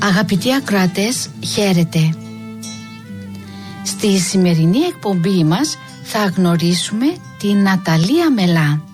Αγαπητοί ακροατές, χαίρετε. Στη σημερινή εκπομπή μας θα γνωρίσουμε την Ναταλία Μελά.